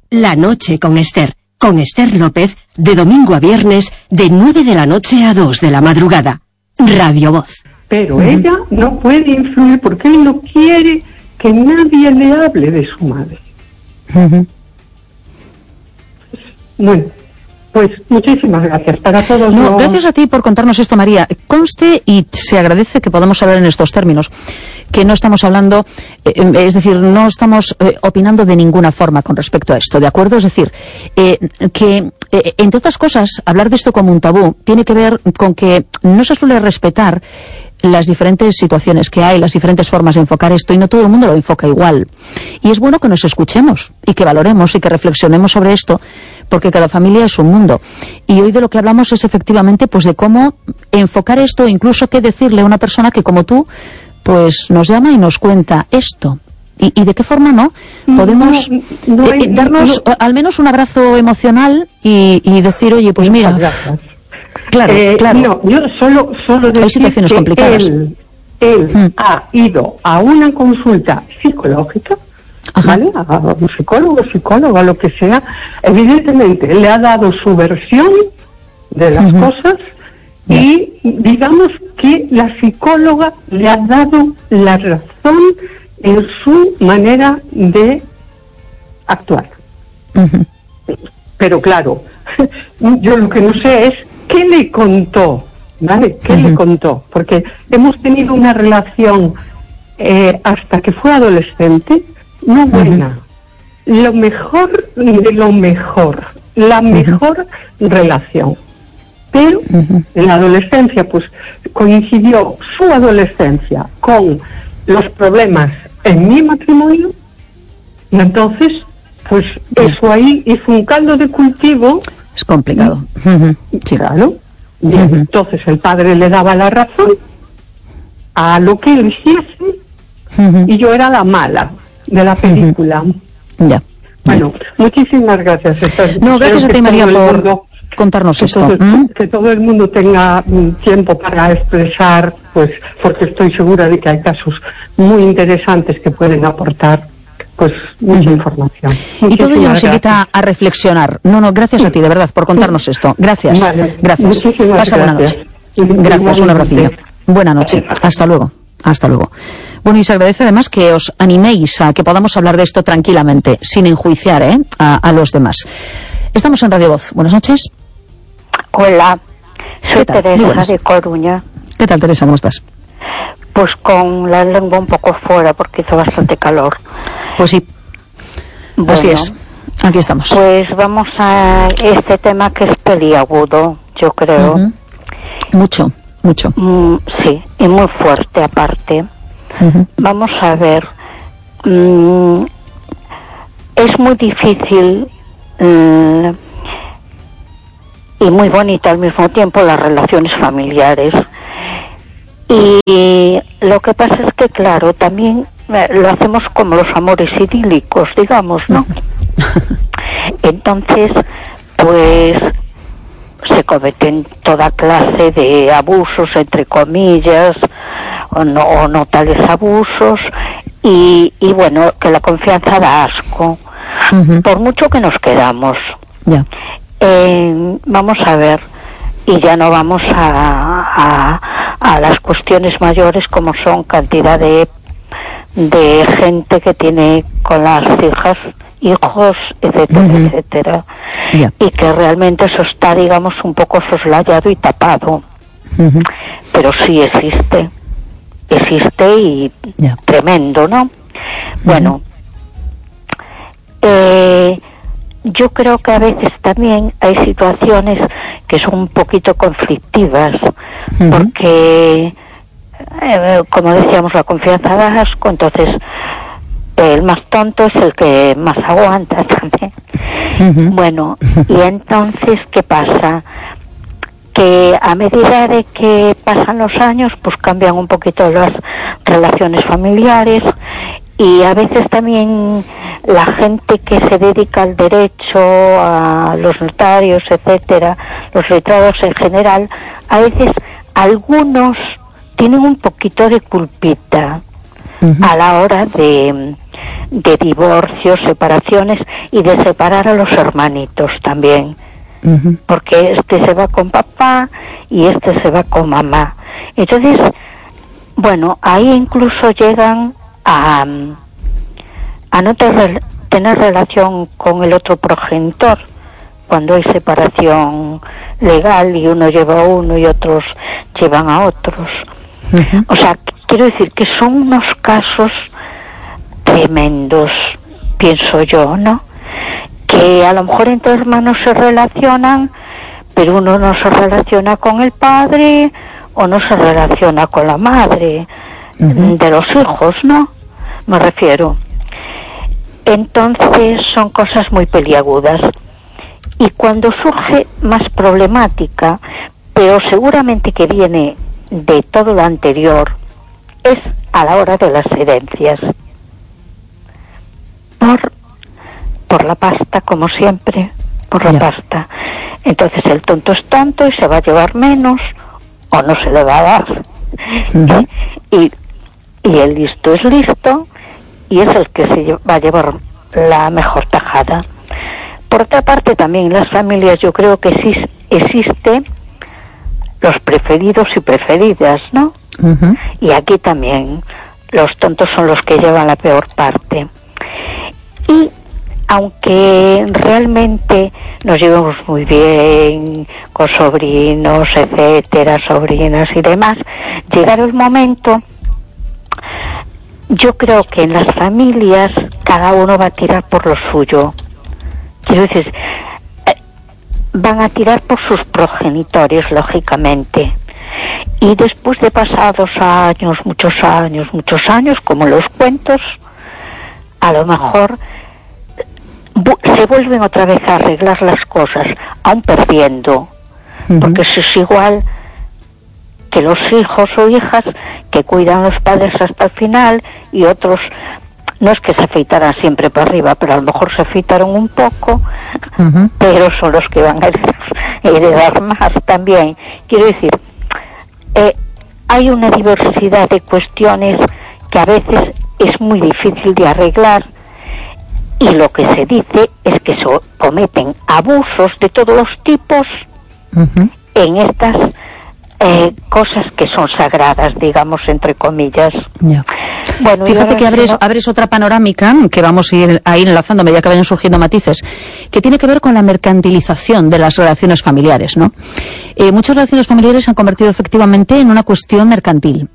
La noche con Esther López, de domingo a viernes, de 9 de la noche a 2 de la madrugada. Radio Voz. Pero ella no puede influir porque él no quiere que nadie le hable de su madre. Bueno, pues muchísimas gracias para todos. Gracias a ti por contarnos esto, María. Conste y se agradece que podamos hablar en estos términos, que no estamos hablando, es decir, no estamos opinando de ninguna forma con respecto a esto, ¿de acuerdo? Es decir, que entre otras cosas, hablar de esto como un tabú tiene que ver con que no se suele respetar las diferentes situaciones que hay, las diferentes formas de enfocar esto, y no todo el mundo lo enfoca igual. Y es bueno que nos escuchemos y que valoremos y que reflexionemos sobre esto, porque cada familia es un mundo. Y hoy de lo que hablamos es efectivamente pues de cómo enfocar esto, incluso qué decirle a una persona que como tú pues nos llama y nos cuenta esto. Y de qué forma podemos darnos al menos un abrazo emocional y decir, oye, pues mira, claro. No, yo solo decir hay situaciones complicadas. Él ha ido a una consulta psicológica, ¿vale? A un psicóloga, lo que sea. Evidentemente le ha dado su versión de las cosas y digamos que la psicóloga le ha dado la razón en su manera de actuar. Pero claro, yo lo que no sé es qué le contó, ¿vale? ¿Qué le contó? Porque hemos tenido una relación hasta que fue adolescente no buena. Lo mejor de lo mejor, la mejor relación. Pero en la adolescencia, pues coincidió su adolescencia con los problemas en mi matrimonio, y entonces, pues eso ahí hizo un caldo de cultivo. Es complicado. Sí. Claro. Y entonces el padre le daba la razón a lo que él hiciese, y yo era la mala de la película. Ya. Bueno, muchísimas gracias. Gracias a ti, María, por contarnos esto. Que todo el mundo tenga tiempo para expresar, pues, porque estoy segura de que hay casos muy interesantes que pueden aportar, pues, mucha información. Y todo ello nos invita a reflexionar. Gracias a ti, de verdad, por contarnos esto. Gracias. Vale. Gracias. Pasa buena noche. Gracias, un abracillo. Buena noche. Hasta luego. Hasta luego. Bueno, y se agradece además que os animéis a que podamos hablar de esto tranquilamente, sin enjuiciar a los demás. Estamos en Radio Voz. Buenas noches. Hola, soy Teresa de Coruña. ¿Qué tal, Teresa? ¿Cómo estás? Pues con la lengua un poco fuera porque hizo bastante calor. Pues sí, bueno, así es. Aquí estamos. Pues vamos a este tema que es peliagudo, yo creo. Mucho. Sí, y muy fuerte aparte. Vamos a ver. Es muy difícil y muy bonito al mismo tiempo las relaciones familiares. Y lo que pasa es que, claro, también lo hacemos como los amores idílicos, digamos, ¿no? Entonces, pues se cometen toda clase de abusos, entre comillas, o no tales abusos, y bueno, que la confianza da asco, por mucho que nos quedamos. Vamos a ver, y ya no vamos a las cuestiones mayores como son cantidad de gente que tiene con las hijos, etcétera, y que realmente eso está, digamos, un poco soslayado y tapado, pero sí existe y tremendo, ¿no? Bueno, yo creo que a veces también hay situaciones que son un poquito conflictivas, porque como decíamos, la confianza da asco, entonces el más tonto es el que más aguanta también. Bueno, y entonces, ¿qué pasa? Que a medida de que pasan los años, pues cambian un poquito las relaciones familiares, y a veces también la gente que se dedica al derecho, a los notarios, etcétera, los letrados en general, a veces algunos tienen un poquito de culpita, a la hora de divorcios, separaciones y de separar a los hermanitos también. Porque este se va con papá y este se va con mamá. Entonces, bueno, ahí incluso llegan a no tener relación con el otro progenitor cuando hay separación legal y uno lleva a uno y otros llevan a otros. O sea, quiero decir que son unos casos tremendos, pienso yo, ¿no? Que a lo mejor entre hermanos se relacionan, pero uno no se relaciona con el padre o no se relaciona con la madre de los hijos, ¿no? Me refiero. Entonces son cosas muy peliagudas. Y cuando surge más problemática, pero seguramente que viene de todo lo anterior, es a la hora de las herencias. Por la pasta, como siempre, por la pasta. Entonces el tonto es tonto y se va a llevar menos, o no se le va a dar. Y el listo es listo, y es el que se va a llevar la mejor tajada. Por otra parte, también en las familias yo creo que existe los preferidos y preferidas, ¿no? Y aquí también los tontos son los que llevan la peor parte. Y aunque realmente nos llevamos muy bien con sobrinos, etcétera, sobrinas y demás, llegar el momento, yo creo que en las familias cada uno va a tirar por lo suyo. Quiero decir, van a tirar por sus progenitores, lógicamente. Y después de pasados años, muchos años, como en los cuentos, a lo mejor se vuelven otra vez a arreglar las cosas, aún perdiendo, porque eso es igual que los hijos o hijas que cuidan a los padres hasta el final, y otros no es que se afeitaran siempre para arriba, pero a lo mejor se afeitaron un poco, pero son los que van a heredar más también. Quiero decir, hay una diversidad de cuestiones que a veces es muy difícil de arreglar, y lo que se dice es que se cometen abusos de todos los tipos en estas cosas que son sagradas, digamos, entre comillas. Bueno, fíjate que abres otra panorámica que vamos a ir enlazando a medida que vayan surgiendo matices, que tiene que ver con la mercantilización de las relaciones familiares, ¿no? Muchas relaciones familiares se han convertido efectivamente en una cuestión mercantil.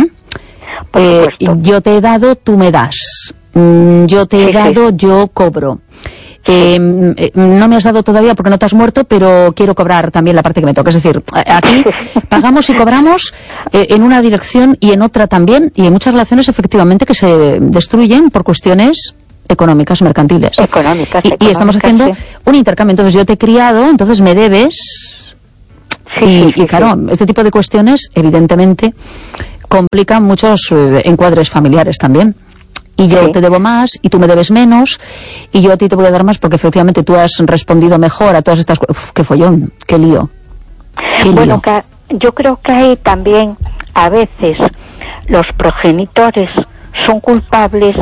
Yo te he dado, tú me das. Yo te he dado, yo cobro. No me has dado todavía porque no te has muerto, pero quiero cobrar también la parte que me toca. Es decir, aquí pagamos y cobramos en una dirección y en otra también, y hay muchas relaciones efectivamente que se destruyen por cuestiones económicas, mercantiles. Y estamos haciendo un intercambio. Entonces yo te he criado, entonces me debes. Y claro, este tipo de cuestiones evidentemente complican muchos encuadres familiares también. Y yo te debo más, y tú me debes menos, y yo a ti te voy a dar más porque efectivamente tú has respondido mejor a todas estas cosas. Qué follón, qué lío. Bueno, yo creo que hay también, a veces, los progenitores son culpables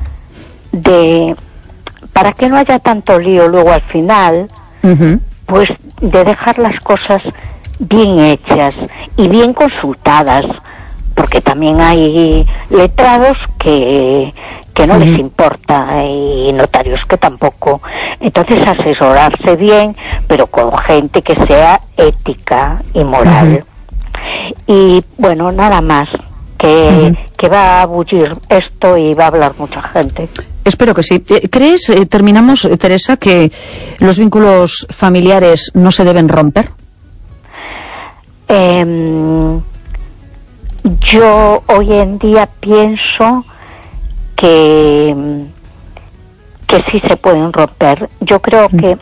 para que no haya tanto lío luego al final, pues de dejar las cosas bien hechas y bien consultadas, porque también hay letrados que no les importa, y notarios que tampoco. Entonces asesorarse bien, pero con gente que sea ética y moral. Y bueno, nada más, que va a bullir esto y va a hablar mucha gente. Espero que sí. ¿Crees, terminamos, Teresa, que los vínculos familiares no se deben romper? Yo hoy en día pienso que sí se pueden romper. Yo creo que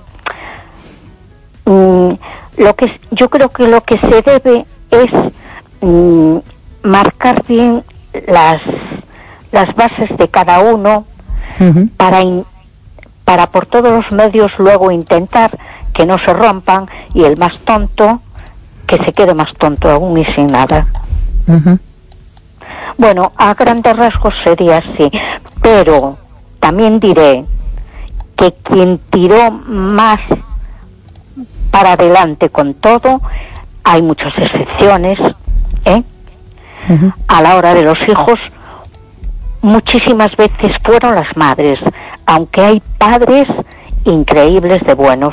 lo que se debe es marcar bien las bases de cada uno para por todos los medios luego intentar que no se rompan, y el más tonto que se quede más tonto aún y sin nada. Bueno, a grandes rasgos sería así, pero también diré que quien tiró más para adelante con todo, hay muchas excepciones, a la hora de los hijos, muchísimas veces fueron las madres, aunque hay padres increíbles de buenos.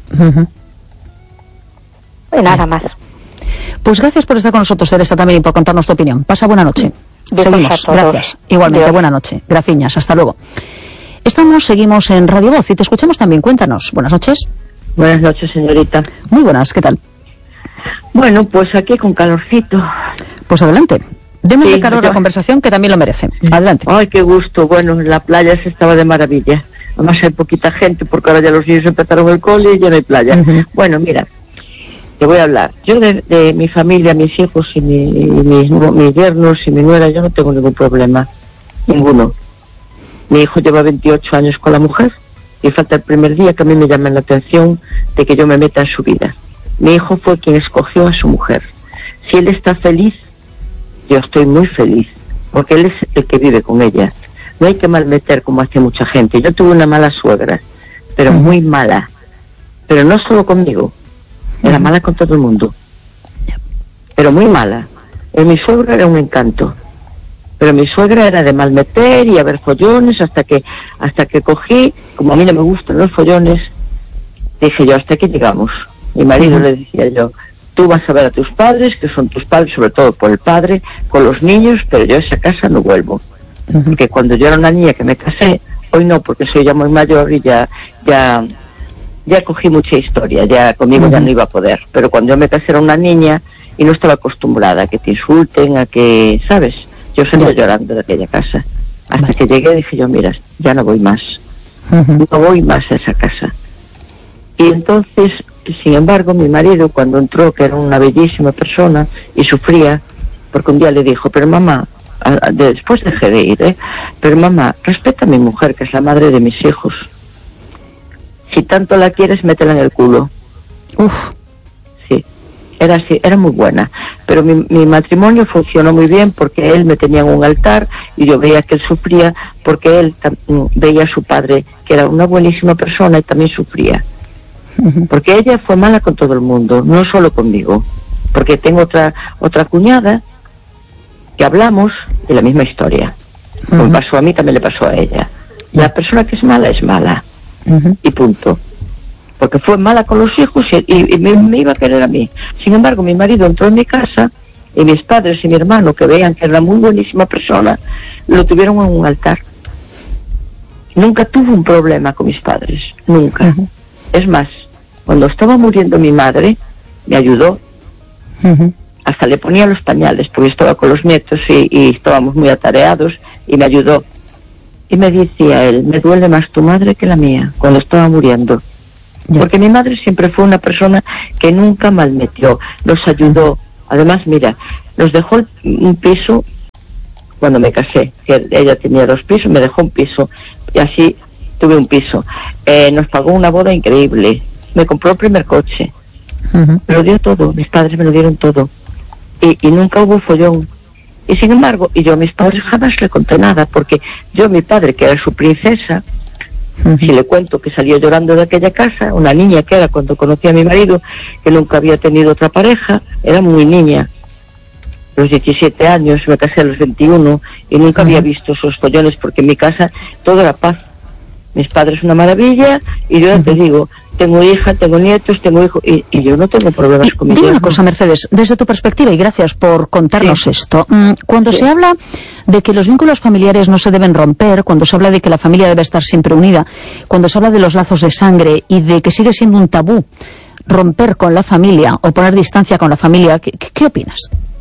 Nada más. Pues gracias por estar con nosotros, Teresa, también, y por contarnos tu opinión. Pasa buena noche. Seguimos. Gracias. Igualmente, Dios. Buena noche. Graciñas. Hasta luego. Seguimos en Radio Voz y te escuchamos también. Cuéntanos. Buenas noches. Buenas noches, señorita. Muy buenas. ¿Qué tal? Bueno, pues aquí con calorcito. Pues adelante. Deme de calor la conversación, que también lo merece. Adelante. Ay, qué gusto. Bueno, en la playa se estaba de maravilla. Además hay poquita gente porque ahora ya los niños empezaron el cole y ya no hay playa. Bueno, mira, te voy a hablar. Yo de mi familia, mis hijos y mis yernos y mi nuera, yo no tengo ningún problema. Ninguno. Mi hijo lleva 28 años con la mujer y falta el primer día que a mí me llaman la atención de que yo me meta en su vida. Mi hijo fue quien escogió a su mujer. Si él está feliz, yo estoy muy feliz, porque él es el que vive con ella. No hay que malmeter como hace mucha gente. Yo tuve una mala suegra, pero muy mala. Pero no solo conmigo, era mala con todo el mundo. Pero muy mala. Mi suegra era un encanto. Pero mi suegra era de malmeter y haber follones hasta que cogí, como a mí no me gustan los follones, dije yo, hasta aquí llegamos. Mi marido le decía yo, tú vas a ver a tus padres, que son tus padres, sobre todo por el padre, con los niños, pero yo a esa casa no vuelvo. Porque cuando yo era una niña que me casé, hoy no, porque soy ya muy mayor y ya cogí mucha historia, ya conmigo ya no iba a poder. Pero cuando yo me casé era una niña y no estaba acostumbrada a que te insulten, a que, ¿sabes? Yo salía llorando de aquella casa. Hasta que llegué dije yo, mira, ya no voy más. No voy más a esa casa. Y entonces, sin embargo, mi marido, cuando entró, que era una bellísima persona, y sufría, porque un día le dijo, pero mamá, después dejé de ir, pero mamá, respeta a mi mujer, que es la madre de mis hijos. Si tanto la quieres, métela en el culo. Uf. Sí, era así, era muy buena. Pero mi matrimonio funcionó muy bien porque él me tenía en un altar y yo veía que él sufría porque él veía a su padre, que era una buenísima persona, y también sufría. Porque ella fue mala con todo el mundo, no solo conmigo. Porque tengo otra cuñada que hablamos de la misma historia. Como pasó a mí, también le pasó a ella. La persona que es mala. Y punto. Porque fue mala con los hijos y me iba a querer a mí. Sin embargo, mi marido entró en mi casa y mis padres y mi hermano, que veían que era muy buenísima persona, lo tuvieron en un altar. Nunca tuve un problema con mis padres, nunca. Es más, cuando estaba muriendo mi madre, me ayudó. Hasta le ponía los pañales, porque estaba con los nietos y estábamos muy atareados, y me ayudó. Y me decía él, me duele más tu madre que la mía, cuando estaba muriendo. Porque mi madre siempre fue una persona que nunca malmetió, nos ayudó. Además, mira, nos dejó un piso cuando me casé, que ella tenía 2 pisos, me dejó un piso, y así tuve un piso. Nos pagó una boda increíble, me compró el primer coche, me lo dio todo, mis padres me lo dieron todo, y nunca hubo follón. Y sin embargo, y yo a mis padres jamás le conté nada, porque yo, mi padre, que era su princesa, si le cuento que salió llorando de aquella casa, una niña que era cuando conocí a mi marido, que nunca había tenido otra pareja, era muy niña, a los 17 años, me casé a los 21, y nunca había visto esos follones, porque en mi casa todo era paz. Mis padres una maravilla, y yo ya te digo, tengo hija, tengo nietos, tengo hijos, y yo no tengo problemas con mi Dime una cosa, Mercedes, desde tu perspectiva, y gracias por contarnos esto. Cuando se habla de que los vínculos familiares no se deben romper, cuando se habla de que la familia debe estar siempre unida, cuando se habla de los lazos de sangre y de que sigue siendo un tabú romper con la familia o poner distancia con la familia, ¿qué opinas?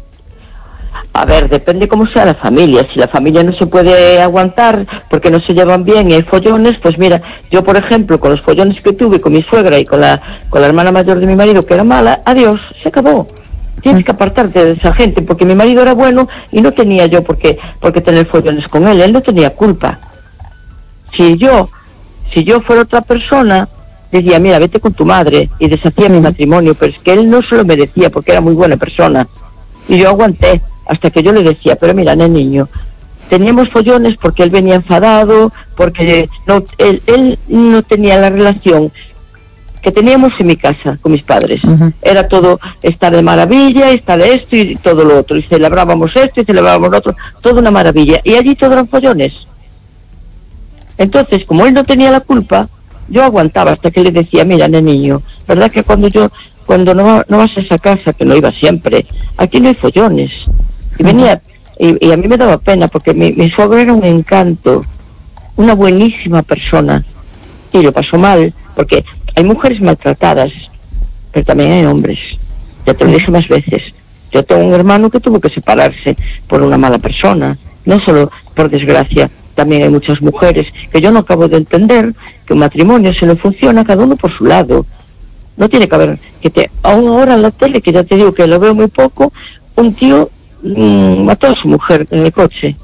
A ver, depende cómo sea la familia. Si la familia no se puede aguantar porque no se llevan bien y hay follones, pues mira, yo por ejemplo, con los follones que tuve con mi suegra y con la hermana mayor de mi marido, que era mala, adiós, se acabó. Tienes que apartarte de esa gente, porque mi marido era bueno y no tenía yo por qué tener follones con él no tenía culpa. Si yo fuera otra persona, decía, mira, vete con tu madre, y deshacía mi matrimonio, pero es que él no se lo merecía porque era muy buena persona. Y yo aguanté. hasta que yo le decía, pero mira, niño, teníamos follones porque él venía enfadado, porque él no tenía la relación que teníamos en mi casa con mis padres. Era todo estar de maravilla, estar de esto y todo lo otro, y celebrábamos esto y celebrábamos lo otro, todo una maravilla, y allí todo eran follones. Entonces, como él no tenía la culpa, yo aguantaba hasta que le decía, mira, niño, ¿verdad que cuando no vas a esa casa, que no iba siempre, aquí no hay follones? Y venía, y a mí me daba pena, porque mi suegro era un encanto, una buenísima persona, y lo pasó mal, porque hay mujeres maltratadas, pero también hay hombres. Ya te lo dije más veces. Yo tengo un hermano que tuvo que separarse por una mala persona, no solo por desgracia. También hay muchas mujeres que yo no acabo de entender que un matrimonio se le funciona cada uno por su lado. No tiene que haber aún ahora en la tele, que ya te digo que lo veo muy poco, un tío mató a su mujer en el coche,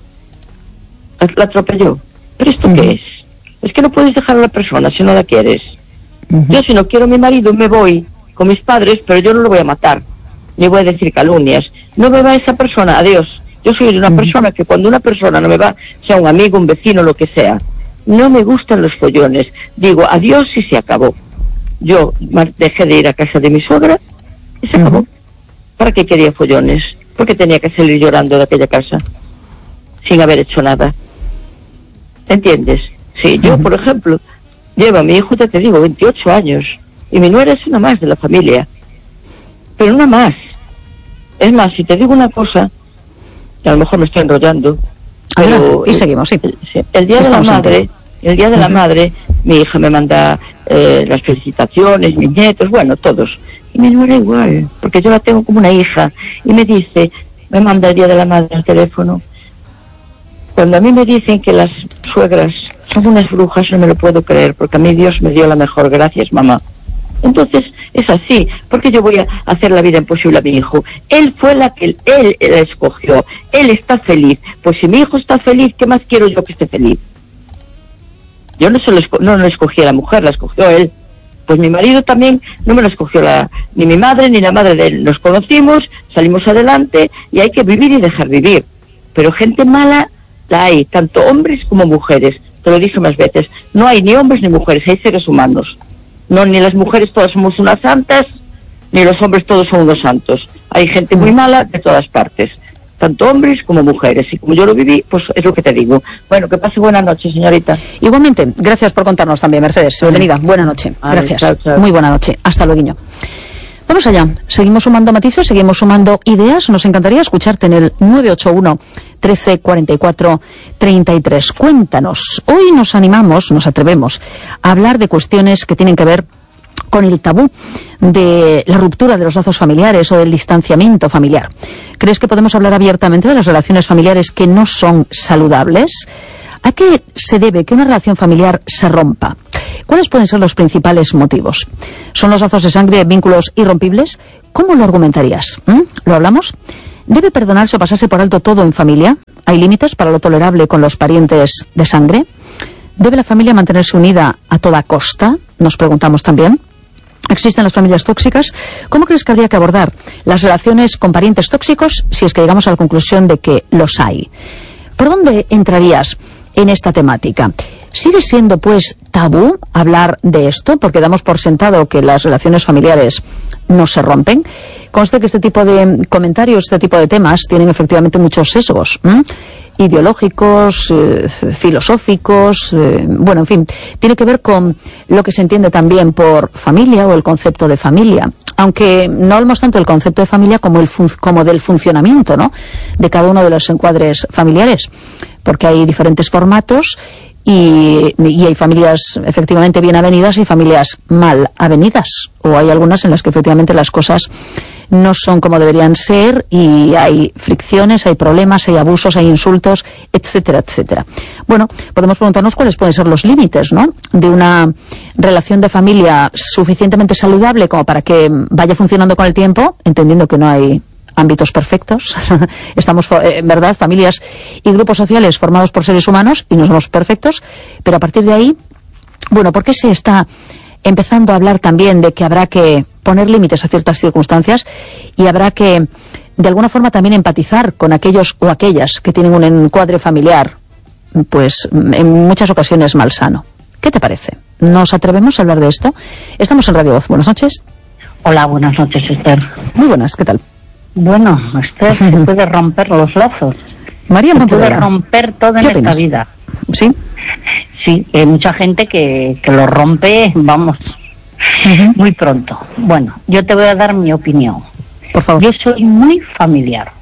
la atropelló. ¿Pero esto qué es? Es que no puedes dejar a la persona si no la quieres. Yo, si no quiero a mi marido, me voy con mis padres, pero yo no lo voy a matar, ni voy a decir calumnias. No me va esa persona, adiós. Yo soy una persona que cuando una persona no me va, sea un amigo, un vecino, lo que sea, no me gustan los follones. Digo adiós y se acabó. Yo dejé de ir a casa de mi suegra y se acabó. ¿Para qué quería follones? Porque tenía que salir llorando de aquella casa sin haber hecho nada. ¿Entiendes? Sí, yo, por ejemplo, llevo a mi hijo, ya te digo, 28 años, y mi nuera es una más de la familia, pero una más. Es más, si te digo una cosa, a lo mejor me estoy enrollando, pero y seguimos, sí. El día de la madre, mi hija me manda las felicitaciones, mis nietos, bueno, todos, y mi nuera igual, porque yo la tengo como una hija, y me dice, me manda el día de la madre al teléfono. Cuando a mí me dicen que las suegras son unas brujas, no me lo puedo creer, porque a mí Dios me dio la mejor, gracias mamá. Entonces es así, porque yo voy a hacer la vida imposible a mi hijo. Él fue él la escogió, él está feliz. Pues si mi hijo está feliz, ¿qué más quiero yo que esté feliz? Yo no lo escogí a la mujer, la escogió él. Pues mi marido también no me lo escogió ni mi madre ni la madre de él. Nos conocimos, salimos adelante y hay que vivir y dejar vivir. Pero gente mala la hay, tanto hombres como mujeres. Te lo dije más veces, no hay ni hombres ni mujeres, hay seres humanos. No, ni las mujeres todas somos unas santas, ni los hombres todos son unos santos. Hay gente muy mala de todas partes, tanto hombres como mujeres. Y como yo lo viví, pues es lo que te digo. Bueno, que pase buena noche, señorita. Igualmente, gracias por contarnos también, Mercedes. Bienvenida, buena noche. Gracias. Chao, chao. Muy buena noche. Hasta luego. Vamos allá. Seguimos sumando matices, seguimos sumando ideas. Nos encantaría escucharte en el 981 13 44 33. Cuéntanos. Hoy nos atrevemos a hablar de cuestiones que tienen que ver con el tabú de la ruptura de los lazos familiares o del distanciamiento familiar. ¿Crees que podemos hablar abiertamente de las relaciones familiares que no son saludables? ¿A qué se debe que una relación familiar se rompa? ¿Cuáles pueden ser los principales motivos? ¿Son los lazos de sangre vínculos irrompibles? ¿Cómo lo argumentarías? ¿Lo hablamos? ¿Debe perdonarse o pasarse por alto todo en familia? ¿Hay límites para lo tolerable con los parientes de sangre? ¿Debe la familia mantenerse unida a toda costa? Nos preguntamos también. ¿Existen las familias tóxicas? ¿Cómo crees que habría que abordar las relaciones con parientes tóxicos si es que llegamos a la conclusión de que los hay? ¿Por dónde entrarías en esta temática? ¿Sigue siendo, pues, tabú hablar de esto? Porque damos por sentado que las relaciones familiares no se rompen. Conste que este tipo de comentarios, este tipo de temas, tienen efectivamente muchos sesgos ideológicos, filosóficos, bueno, en fin, tiene que ver con lo que se entiende también por familia o el concepto de familia. Aunque no hablamos tanto del concepto de familia como del funcionamiento, ¿no?, de cada uno de los encuadres familiares, porque hay diferentes formatos y hay familias efectivamente bien avenidas y familias mal avenidas, o hay algunas en las que efectivamente las cosas no son como deberían ser y hay fricciones, hay problemas, hay abusos, hay insultos, etcétera, etcétera. Bueno, podemos preguntarnos cuáles pueden ser los límites, ¿no?, de una relación de familia suficientemente saludable como para que vaya funcionando con el tiempo, entendiendo que no hay ámbitos perfectos. Estamos, ¿verdad?, familias y grupos sociales formados por seres humanos y no somos perfectos, pero a partir de ahí, bueno, ¿por qué se está empezando a hablar también de que habrá que poner límites a ciertas circunstancias y habrá que de alguna forma también empatizar con aquellos o aquellas que tienen un encuadre familiar, pues en muchas ocasiones malsano. ¿Qué te parece? ¿Nos atrevemos a hablar de esto? Estamos en Radio Voz. Buenas noches. Hola, buenas noches, Esther. Muy buenas, ¿qué tal? Bueno, Esther, se puede romper los lazos. María Montudera. Se puede romper todo en esta vida. ¿Sí? Sí, hay mucha gente que lo rompe, vamos, muy pronto. Bueno, yo te voy a dar mi opinión. Por favor. Yo soy muy familiar.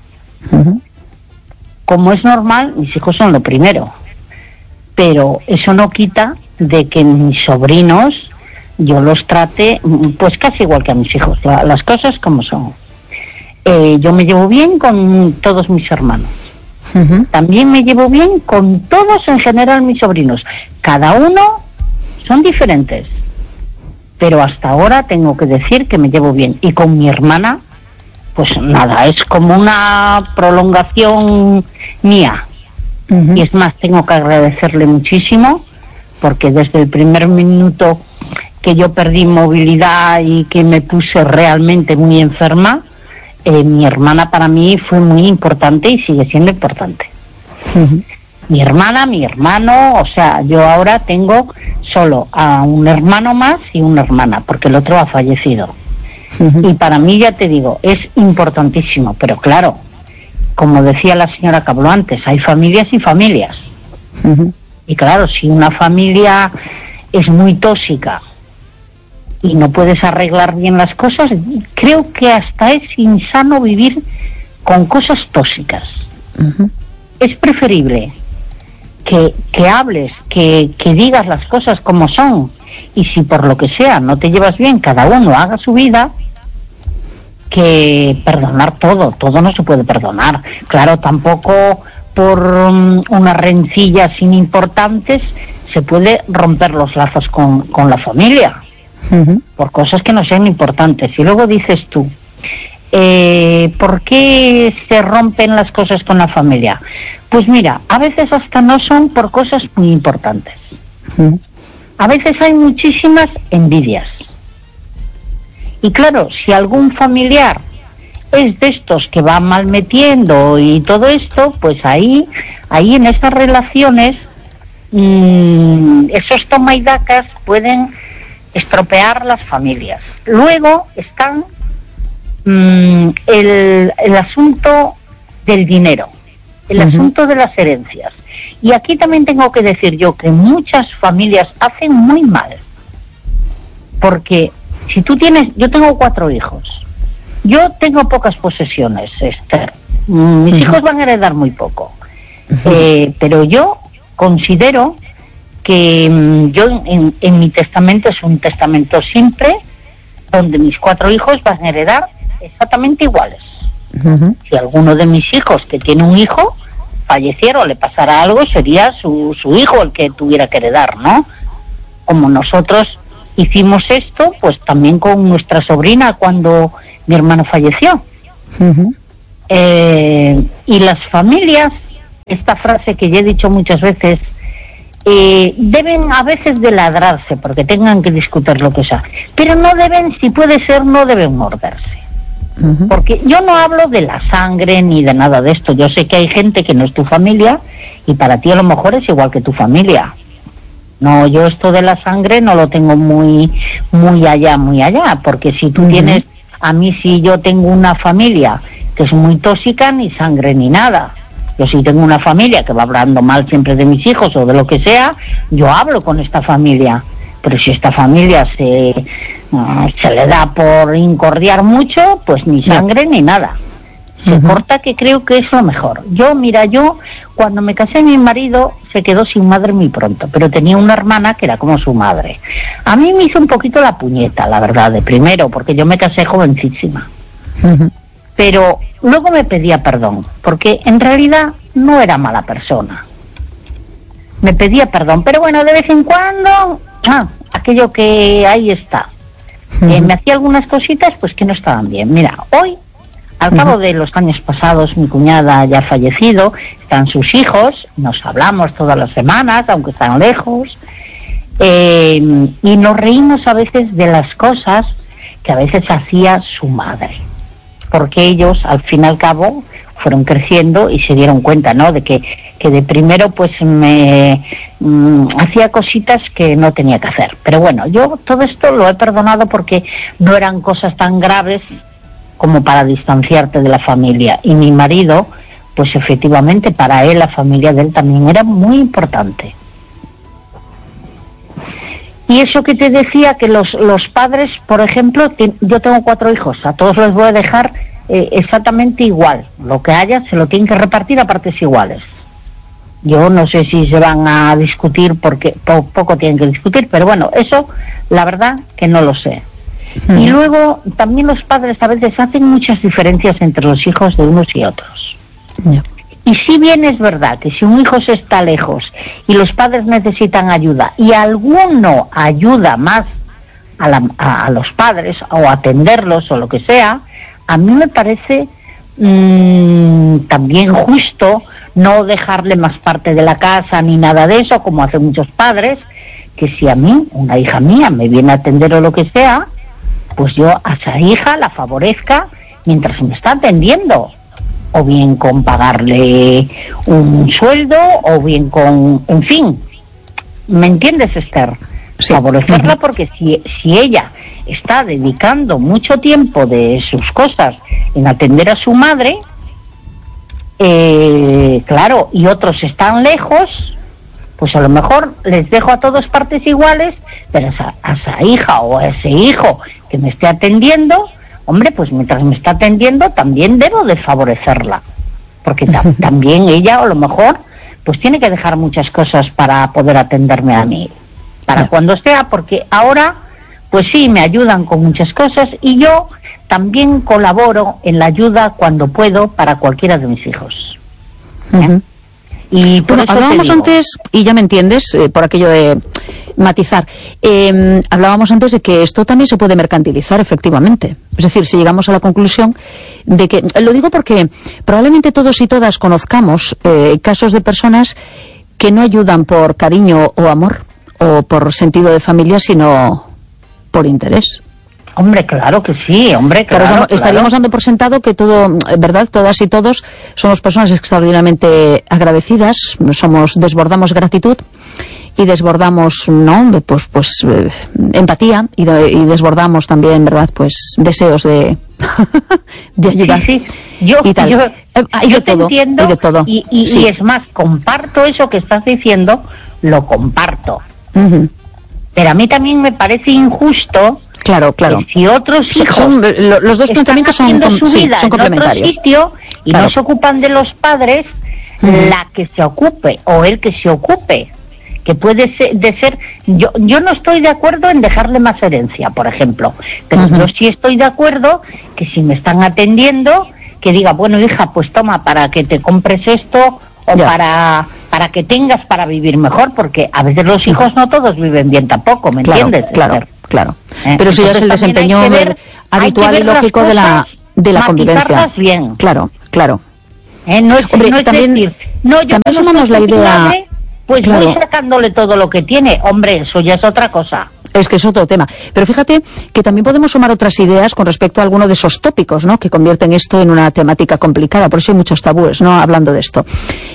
Como es normal, mis hijos son lo primero. Pero eso no quita de que mis sobrinos yo los trate pues casi igual que a mis hijos, las cosas como son. Yo me llevo bien con todos mis hermanos. También me llevo bien con todos en general mis sobrinos. Cada uno son diferentes. Pero hasta ahora tengo que decir que me llevo bien. Y con mi hermana, pues nada, es como una prolongación mía. Y es más, tengo que agradecerle muchísimo, porque desde el primer minuto que yo perdí movilidad y que me puse realmente muy enferma, mi hermana para mí fue muy importante y sigue siendo importante. Mi hermana, mi hermano, o sea, yo ahora tengo solo a un hermano más y una hermana, porque el otro ha fallecido. Y para mí, ya te digo, es importantísimo, pero claro, como decía la señora que habló antes, hay familias y familias. Y claro, si una familia es muy tóxica y no puedes arreglar bien las cosas, creo que hasta es insano vivir con cosas tóxicas. Es preferible que hables, que digas las cosas como son, y si por lo que sea no te llevas bien, cada uno haga su vida, que perdonar todo no se puede perdonar. Claro, tampoco por unas rencillas importantes se puede romper los lazos con la familia, por cosas que no sean importantes. Y luego dices tú, ¿por qué se rompen las cosas con la familia? Pues mira, a veces hasta no son por cosas muy importantes. A veces hay muchísimas envidias. Y claro, si algún familiar es de estos que va mal metiendo y todo esto, pues ahí en esas relaciones, esos toma y dacas pueden estropear las familias. Luego están el asunto del dinero, el asunto de las herencias. Y aquí también tengo que decir yo que muchas familias hacen muy mal, porque si tú tienes, yo tengo 4 hijos, yo tengo pocas posesiones, Esther, mis hijos van a heredar muy poco, pero yo considero que yo en mi testamento es un testamento simple, donde mis 4 hijos van a heredar exactamente iguales. Si alguno de mis hijos que tiene un hijo falleciera o le pasara algo, sería su hijo el que tuviera que heredar, ¿no? Como nosotros hicimos esto, pues también con nuestra sobrina cuando mi hermano falleció. Y las familias, esta frase que ya he dicho muchas veces, deben a veces de ladrarse porque tengan que discutir lo que sea, pero no deben, si puede ser, no deben morderse. Porque yo no hablo de la sangre ni de nada de esto. Yo sé que hay gente que no es tu familia y para ti a lo mejor es igual que tu familia. No, yo esto de la sangre no lo tengo muy allá, porque si tú tienes, a mí si yo tengo una familia que es muy tóxica, ni sangre ni nada. Yo si tengo una familia que va hablando mal siempre de mis hijos o de lo que sea, yo hablo con esta familia. Pero si esta familia se le da por incordiar mucho, pues ni sangre ni nada. Se corta, que creo que es lo mejor. Yo cuando me casé, mi marido se quedó sin madre muy pronto, pero tenía una hermana que era como su madre. A mí me hizo un poquito la puñeta, la verdad, de primero, porque yo me casé jovencísima. Pero luego me pedía perdón, porque en realidad no era mala persona. Me pedía perdón, pero bueno, de vez en cuando, aquello que ahí está. Me hacía algunas cositas pues que no estaban bien. Mira, hoy, al cabo de los años pasados, mi cuñada ya ha fallecido, están sus hijos, nos hablamos todas las semanas, aunque están lejos, y nos reímos a veces de las cosas que a veces hacía su madre. porque ellos, al fin y al cabo, fueron creciendo y se dieron cuenta, ¿no?, de que de primero pues me hacía cositas que no tenía que hacer. Pero bueno, yo todo esto lo he perdonado porque no eran cosas tan graves como para distanciarte de la familia. Y mi marido, pues efectivamente para él, la familia de él también era muy importante. Y eso que te decía, que los padres, por ejemplo, yo tengo 4 hijos, a todos los voy a dejar exactamente igual. Lo que haya se lo tienen que repartir a partes iguales. Yo no sé si se van a discutir, porque poco tienen que discutir, pero bueno, eso la verdad que no lo sé. Y luego también los padres a veces hacen muchas diferencias entre los hijos de unos y otros. Y si bien es verdad que si un hijo se está lejos y los padres necesitan ayuda y alguno ayuda más a los padres o atenderlos o lo que sea, a mí me parece también justo no dejarle más parte de la casa ni nada de eso, como hacen muchos padres, que si a mí, una hija mía, me viene a atender o lo que sea, pues yo a esa hija la favorezca mientras me está atendiendo, o bien con pagarle un sueldo, o bien con, en fin, ¿me entiendes, Esther? Sí. Favorecerla, porque si ella está dedicando mucho tiempo de sus cosas en atender a su madre, claro, y otros están lejos, pues a lo mejor les dejo a todas partes iguales, pero a esa hija o a ese hijo que me esté atendiendo, hombre, pues mientras me está atendiendo también debo de favorecerla, porque también ella a lo mejor pues tiene que dejar muchas cosas para poder atenderme a mí, para cuando sea, porque ahora pues sí, me ayudan con muchas cosas y yo también colaboro en la ayuda cuando puedo para cualquiera de mis hijos. Y por eso hablábamos antes, y ya me entiendes, por aquello de matizar, hablábamos antes de que esto también se puede mercantilizar, efectivamente. Es decir, si llegamos a la conclusión de que, lo digo porque probablemente todos y todas conozcamos casos de personas que no ayudan por cariño o amor, o por sentido de familia, sino por interés. Hombre, claro que sí, hombre, claro. Estaríamos dando por sentado que todo, ¿verdad? Todas y todos somos personas extraordinariamente agradecidas, desbordamos gratitud y desbordamos, ¿no?, pues empatía y desbordamos también, ¿verdad?, pues deseos de ayudar. Sí. Yo te entiendo, y es más, comparto eso que estás diciendo, lo comparto. Pero a mí también me parece injusto. Claro. Que si otros hijos los dos planteamientos son complementarios. En otro sitio y no se ocupan de los padres, la que se ocupe o el que se ocupe, que puede ser yo no estoy de acuerdo en dejarle más herencia, por ejemplo, pero yo sí estoy de acuerdo que si me están atendiendo, que diga, bueno, hija, pues toma, para que te compres esto o para que tengas para vivir mejor, porque a veces los hijos no todos viven bien tampoco, ¿me entiendes? Claro. Pero eso ya es el desempeño habitual y lógico de la convivencia. Bien. Claro. No es también, decir, no, yo también sumamos la idea, madre, pues voy sacándole todo lo que tiene. Hombre, eso ya es otra cosa. Es que es otro tema. Pero fíjate que también podemos sumar otras ideas con respecto a alguno de esos tópicos, ¿no?, que convierten esto en una temática complicada. Por eso hay muchos tabúes, ¿no?, hablando de esto.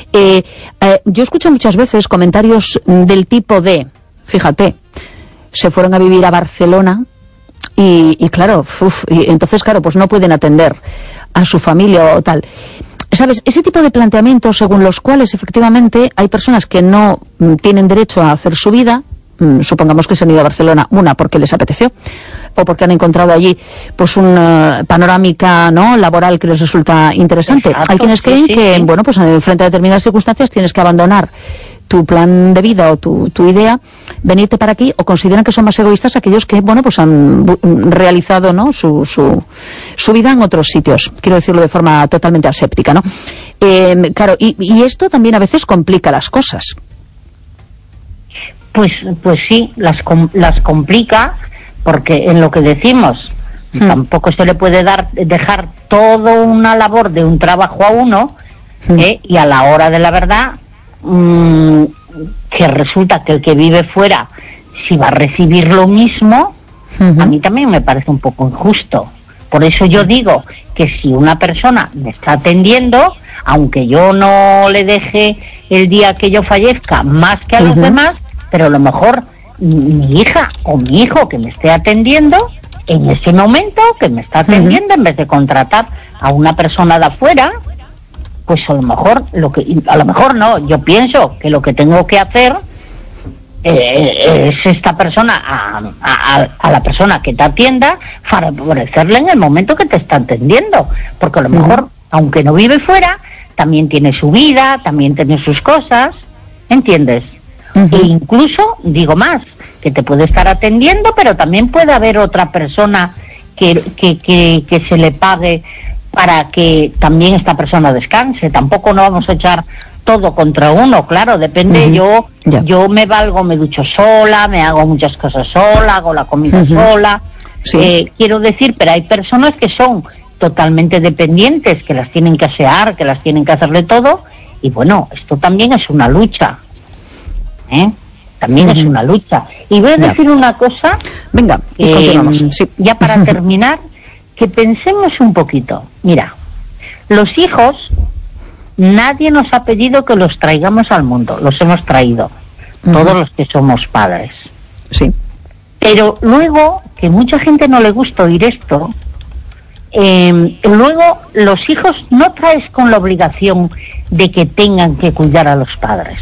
Yo escucho muchas veces comentarios del tipo de, fíjate, se fueron a vivir a Barcelona y claro, y entonces claro, pues no pueden atender a su familia o tal. ¿Sabes? Ese tipo de planteamientos según los cuales efectivamente hay personas que no tienen derecho a hacer su vida, supongamos que se han ido a Barcelona, una porque les apeteció o porque han encontrado allí pues una panorámica, ¿no?, laboral que les resulta interesante. Exacto, hay quienes creen que bueno, pues frente a determinadas circunstancias tienes que abandonar tu plan de vida o tu idea, venirte para aquí, o consideran que son más egoístas aquellos que, bueno, pues han realizado, ¿no?, su vida en otros sitios. Quiero decirlo de forma totalmente aséptica, ¿no? Claro, y esto también a veces complica las cosas. Pues sí, las complica, porque en lo que decimos, tampoco se le puede dejar toda una labor de un trabajo a uno, y a la hora de la verdad, que resulta que el que vive fuera, si va a recibir lo mismo, a mí también me parece un poco injusto, Por eso yo digo que si una persona me está atendiendo, aunque yo no le deje el día que yo fallezca más que a los demás, pero a lo mejor mi hija o mi hijo que me esté atendiendo, en ese momento que me está atendiendo, en vez de contratar a una persona de afuera, pues a lo mejor yo pienso que lo que tengo que hacer es esta persona a la persona que te atienda, favorecerle en el momento que te está atendiendo, porque a lo mejor, aunque no vive fuera, también tiene su vida, también tiene sus cosas, ¿entiendes? E incluso, digo más, que te puede estar atendiendo, pero también puede haber otra persona que se le pague para que también esta persona descanse. Tampoco no vamos a echar todo contra uno, claro, depende. Yo me valgo, me ducho sola, me hago muchas cosas sola, hago la comida sola. Sí. Quiero decir, pero hay personas que son totalmente dependientes, que las tienen que asear, que las tienen que hacerle todo, y bueno, esto también es una lucha, también es una lucha. Y voy a decir una cosa, venga, y continuamos. Ya para terminar, que pensemos un poquito. Mira, los hijos, nadie nos ha pedido que los traigamos al mundo, los hemos traído, todos los que somos padres. Sí. Pero luego, que mucha gente no le gusta oír esto, luego los hijos no traes con la obligación de que tengan que cuidar a los padres.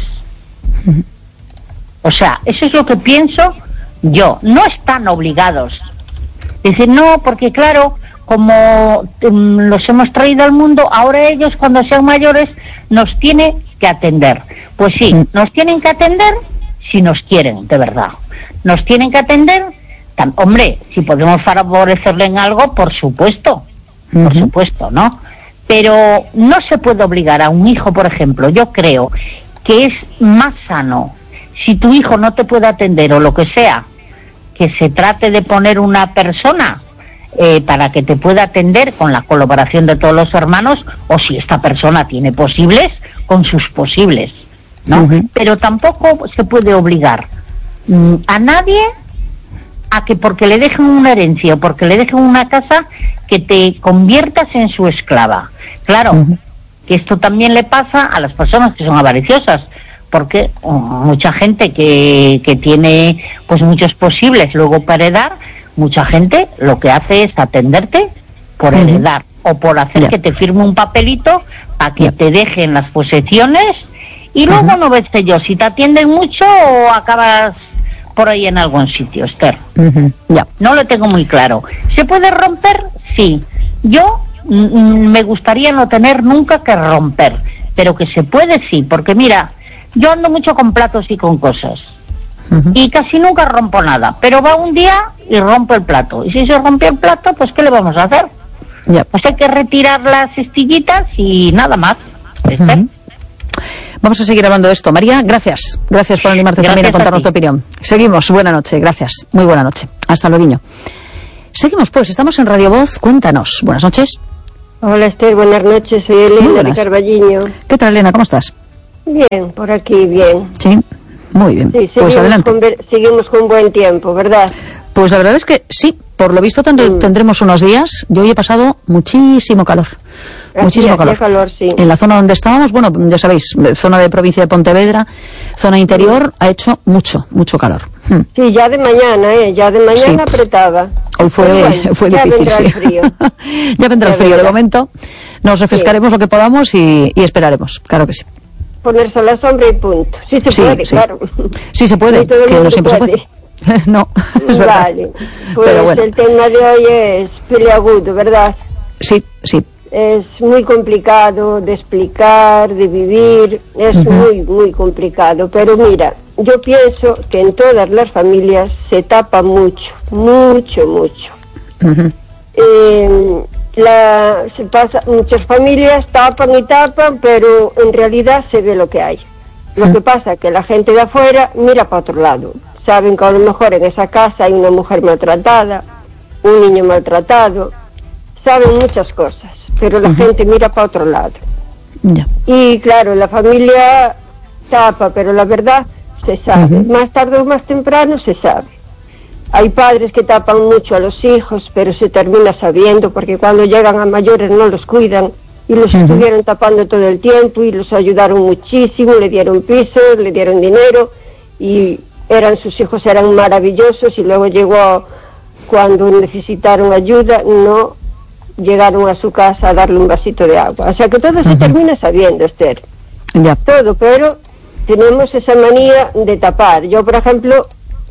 O sea, eso es lo que pienso yo. No están obligados. Dicen, no, porque claro, como los hemos traído al mundo, ahora ellos cuando sean mayores nos tienen que atender. Pues sí, nos tienen que atender si nos quieren, de verdad. Nos tienen que atender, hombre, si podemos favorecerle en algo, por supuesto, ¿no? Pero no se puede obligar a un hijo, por ejemplo. Yo creo que es más sano, si tu hijo no te puede atender o lo que sea, que se trate de poner una persona para que te pueda atender con la colaboración de todos los hermanos, o si esta persona tiene posibles, con sus posibles, ¿no? Pero tampoco se puede obligar a nadie a que porque le dejen una herencia o porque le dejen una casa, que te conviertas en su esclava. Claro, que esto también le pasa a las personas que son avariciosas, porque mucha gente que tiene pues muchos posibles luego para heredar, mucha gente lo que hace es atenderte por heredar o por hacer que te firme un papelito para que te dejen las posesiones, y luego no ves yo si te atienden mucho o acabas por ahí en algún sitio, Esther. No lo tengo muy claro. ¿Se puede romper? Sí. Yo me gustaría no tener nunca que romper, pero que se puede, sí, porque mira, yo ando mucho con platos y con cosas, y casi nunca rompo nada, pero va un día y rompo el plato, y si se rompió el plato, pues ¿qué le vamos a hacer? Pues hay que retirar las estillitas y nada más. Vamos a seguir hablando de esto. María, gracias por animarte también a contarnos tu opinión. Seguimos, buena noche, gracias, muy buena noche, hasta luego. Seguimos pues, estamos en Radio Voz, cuéntanos, buenas noches. Hola Esther, buenas noches, soy Elena de Carballiño. ¿Qué tal, Elena, cómo estás? Bien, por aquí, bien. Sí, muy bien, sí, pues adelante. Seguimos con buen tiempo, ¿verdad? Pues la verdad es que sí, por lo visto tendremos unos días. Yo hoy he pasado muchísimo calor. Muchísimo calor. Sí. En la zona donde estábamos, bueno, ya sabéis, zona de provincia de Pontevedra, zona interior, ha hecho mucho calor. Sí, ya de mañana apretaba. Hoy fue difícil, sí. Ya vendrá el frío, de momento. Nos refrescaremos lo que podamos y esperaremos, claro que sí. Ponerse a la sombra y punto. Sí se puede, claro. Sí se puede, que no siempre se puede. No, es verdad. Vale, pues pero bueno. El tema de hoy es peliagudo, ¿verdad? Sí. Es muy complicado de explicar, de vivir, es muy complicado, pero mira, yo pienso que en todas las familias se tapa mucho. Muchas familias tapan, pero en realidad se ve lo que hay. Lo que pasa es que la gente de afuera mira para otro lado. Saben que a lo mejor en esa casa hay una mujer maltratada, un niño maltratado, saben muchas cosas, pero la gente mira para otro lado. Y claro, la familia tapa, pero la verdad se sabe. Más tarde o más temprano se sabe. Hay padres que tapan mucho a los hijos, pero se termina sabiendo, porque cuando llegan a mayores no los cuidan, y los estuvieron tapando todo el tiempo, y los ayudaron muchísimo, le dieron pisos, le dieron dinero, y sus hijos eran maravillosos, y luego llegó, cuando necesitaron ayuda, no llegaron a su casa a darle un vasito de agua. O sea que todo se termina sabiendo, Esther. Ya. Todo, pero tenemos esa manía de tapar. Yo, por ejemplo,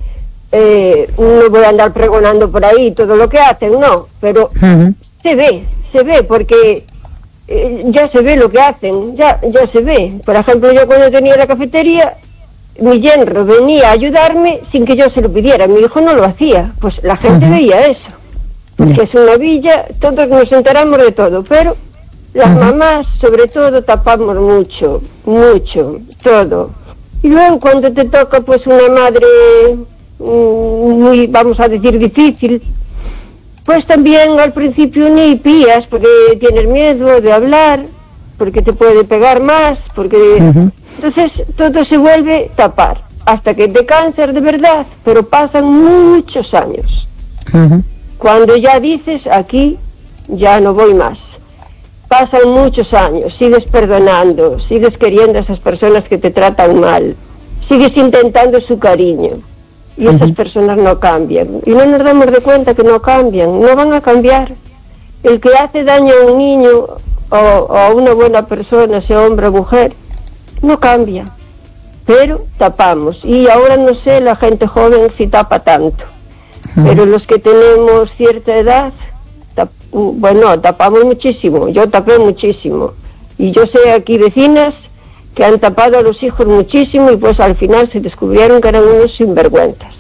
no voy a andar pregonando por ahí todo lo que hacen, no, pero se ve, porque ya se ve lo que hacen, ya se ve. Por ejemplo, yo cuando tenía la cafetería, mi yerno venía a ayudarme sin que yo se lo pidiera, mi hijo no lo hacía, pues la gente veía eso, que es una villa, todos nos enteramos de todo, pero las mamás sobre todo tapamos mucho, todo. Y luego cuando te toca pues una madre muy, vamos a decir, difícil, pues también al principio ni pías porque tienes miedo de hablar, porque te puede pegar más, porque entonces todo se vuelve tapar hasta que te cansas de verdad, pero pasan muchos años. Cuando ya dices aquí ya no voy más, pasan muchos años, sigues perdonando, sigues queriendo a esas personas que te tratan mal, sigues intentando su cariño, y esas personas no cambian, y no nos damos de cuenta que no cambian, no van a cambiar. El que hace daño a un niño o a una buena persona, sea hombre o mujer, no cambia, pero tapamos. Y ahora no sé la gente joven si tapa tanto, pero los que tenemos cierta edad, tapamos muchísimo. Yo tapé muchísimo, y yo sé aquí vecinas que han tapado a los hijos muchísimo, y pues al final se descubrieron que eran unos sinvergüenzas.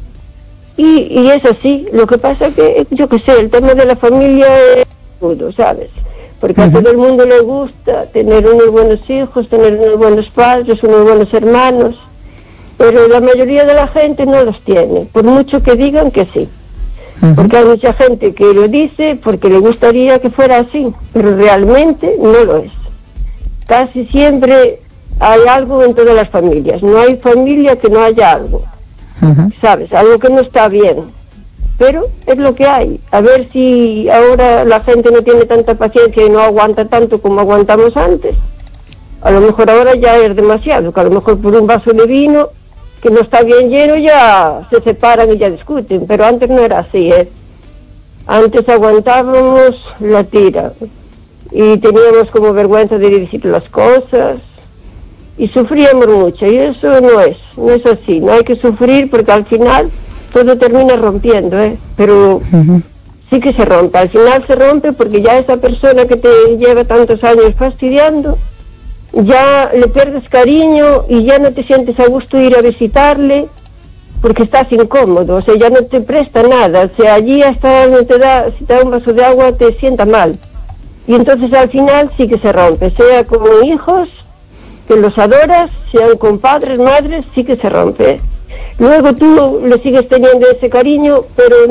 Y es así. Lo que pasa que, yo qué sé, el tema de la familia es todo, ¿sabes? Porque a todo el mundo le gusta tener unos buenos hijos, tener unos buenos padres, unos buenos hermanos, pero la mayoría de la gente no los tiene, por mucho que digan que sí. Porque hay mucha gente que lo dice porque le gustaría que fuera así, pero realmente no lo es. Casi siempre hay algo en todas las familias, no hay familia que no haya algo, ¿sabes? Algo que no está bien, pero es lo que hay. A ver si ahora la gente no tiene tanta paciencia y no aguanta tanto como aguantamos antes. A lo mejor ahora ya es demasiado, que a lo mejor por un vaso de vino que no está bien lleno ya se separan y ya discuten, pero antes no era así, Antes aguantábamos la tira y teníamos como vergüenza de decir las cosas y sufríamos mucho, y eso no es así. No hay que sufrir porque al final todo termina rompiendo, pero sí que se rompe, al final se rompe porque ya esa persona que te lleva tantos años fastidiando, ya le pierdes cariño y ya no te sientes a gusto ir a visitarle porque estás incómodo, o sea, ya no te presta nada, o sea, allí hasta no te da, si te da un vaso de agua te sienta mal. Y entonces al final sí que se rompe, sea con hijos, que los adoras, sean con padres, madres, sí que se rompe. Luego tú le sigues teniendo ese cariño, pero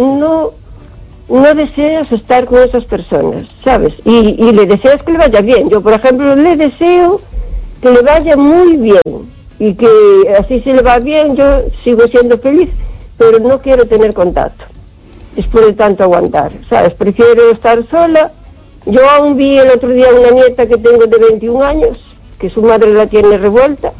no deseas estar con esas personas, ¿sabes? Y le deseas que le vaya bien. Yo, por ejemplo, le deseo que le vaya muy bien, y que así si le va bien, yo sigo siendo feliz, pero no quiero tener contacto después de tanto aguantar, ¿sabes? Prefiero estar sola. Yo aún vi el otro día una nieta que tengo de 21 años, que su madre la tiene revuelta,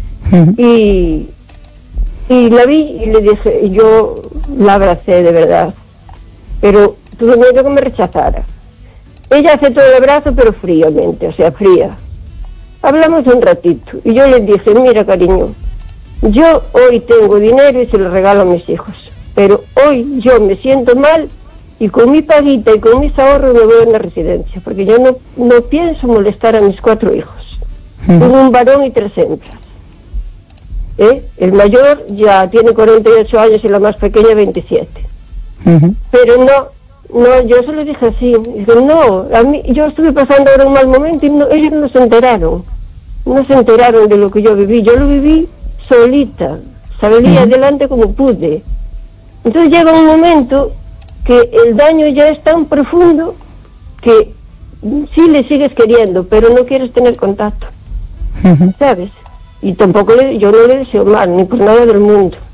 y la vi y le dije, y yo la abracé de verdad, pero tuve miedo que me rechazara. Ella aceptó el abrazo, pero fríamente, o sea, fría. Hablamos un ratito, y yo le dije, mira cariño, yo hoy tengo dinero y se lo regalo a mis hijos, pero hoy yo me siento mal, y con mi paguita y con mis ahorros me voy a una residencia, porque yo no pienso molestar a mis 4 hijos. Tengo un varón y 3 hembras. El mayor ya tiene 48 años y la más pequeña 27. Pero no, yo se lo dije así. Dije, no, a mí, yo estuve pasando ahora un mal momento y ellos no se enteraron. No se enteraron de lo que yo viví. Yo lo viví solita, salí adelante como pude. Entonces llega un momento que el daño ya es tan profundo que sí le sigues queriendo, pero no quieres tener contacto, ¿sabes? Y tampoco yo no le deseo mal, ni por nada del mundo,